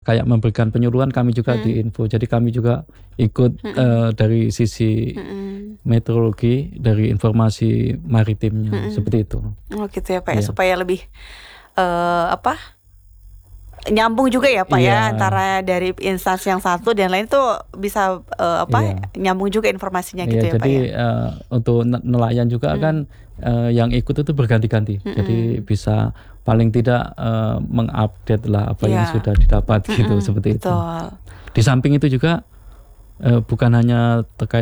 kayak memberikan penyuluhan, kami juga diinfo. Jadi kami juga ikut dari sisi meteorologi, dari informasi maritimnya seperti itu. Oh gitu ya Pak ya, supaya lebih nyambung juga ya Pak ya, antara dari instansi yang satu dan lain itu bisa nyambung juga informasinya gitu ya Pak ya. Jadi untuk nelayan juga kan yang ikut itu berganti-ganti. Jadi bisa paling tidak mengupdate lah apa yang sudah didapat gitu, seperti itu. Di samping itu juga bukan hanya terkait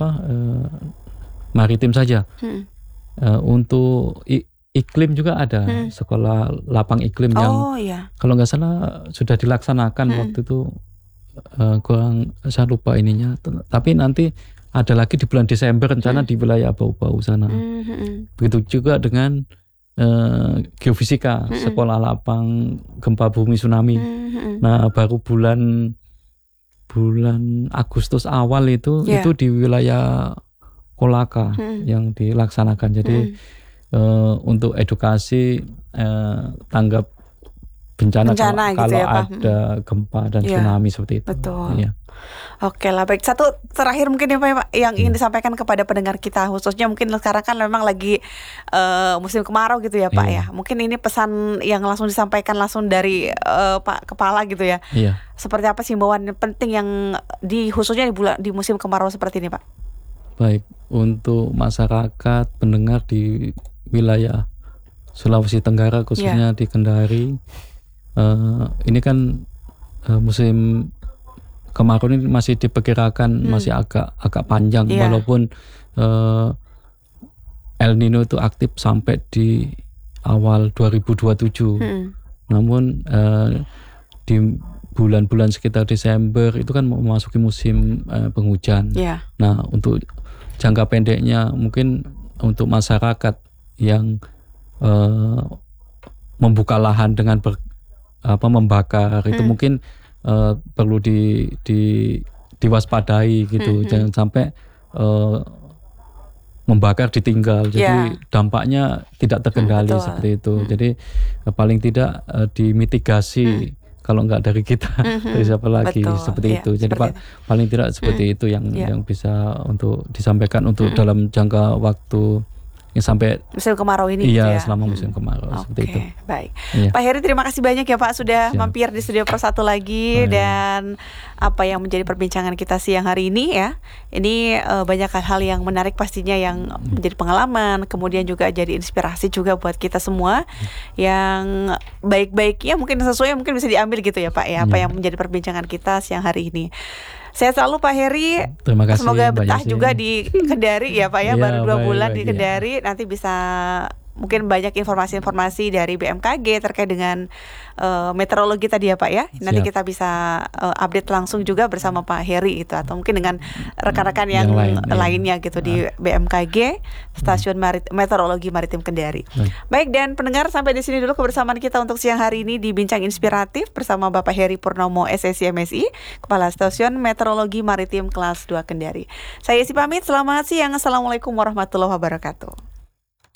maritim saja. Untuk iklim juga ada sekolah lapang iklim yang kalau nggak salah sudah dilaksanakan waktu itu, saya lupa ininya, tapi nanti ada lagi di bulan Desember rencana di wilayah Bau-Bau sana. Begitu juga dengan geofisika, sekolah lapang gempa bumi tsunami. Nah baru bulan Agustus awal itu di wilayah Kolaka yang dilaksanakan. Jadi untuk edukasi tanggap bencana kalau gitu ya, ada gempa dan tsunami seperti itu. Betul. Oke lah, baik. Satu terakhir mungkin ya Pak yang ingin disampaikan kepada pendengar kita, khususnya mungkin sekarang kan memang lagi musim kemarau gitu ya Pak ya. Mungkin ini pesan yang langsung disampaikan langsung dari Pak Kepala gitu ya. Seperti apa sih himbauan penting yang khususnya di musim kemarau seperti ini Pak? Baik, untuk masyarakat pendengar di wilayah Sulawesi Tenggara khususnya di Kendari, ini kan musim kemarau ini masih diperkirakan masih agak panjang, walaupun El Nino itu aktif sampai di awal 2027. Namun di bulan-bulan sekitar Desember itu kan memasuki musim penghujan. Nah untuk jangka pendeknya mungkin untuk masyarakat yang membuka lahan dengan membakar itu mungkin perlu diwaspadai gitu. Jangan sampai membakar ditinggal, jadi dampaknya tidak terkendali seperti itu. Jadi paling tidak dimitigasi. Kalau nggak dari kita, dari siapa lagi, seperti itu. Jadi paling tidak seperti itu yang bisa untuk disampaikan untuk dalam jangka waktu yang sampai musim kemarau ini. Iya, selama musim kemarau seperti itu. Baik. Pak Heri, terima kasih banyak ya Pak sudah mampir di Studio Persatu lagi. Dan apa yang menjadi perbincangan kita siang hari ini ya. Ini banyak hal yang menarik pastinya yang menjadi pengalaman, kemudian juga jadi inspirasi juga buat kita semua. Yang baik-baiknya mungkin sesuai mungkin bisa diambil gitu ya Pak ya, apa yang menjadi perbincangan kita siang hari ini. Saya selalu Pak Heri. Terima kasih. Semoga betah juga di Kendari ya Pak ya, baru 2 bulan di Kendari. Nanti bisa mungkin banyak informasi-informasi dari BMKG terkait dengan meteorologi tadi ya Pak ya. Nanti kita bisa update langsung juga bersama Pak Heri itu, atau mungkin dengan rekan-rekan yang lainnya gitu di BMKG, Stasiun Meteorologi Maritim Kendari. Baik, dan pendengar, sampai di sini dulu kebersamaan kita untuk siang hari ini di Bincang Inspiratif bersama Bapak Heri Purnomo SSC MSI, Kepala Stasiun Meteorologi Maritim Kelas 2 Kendari. Saya isi pamit, selamat siang. Assalamualaikum warahmatullahi wabarakatuh.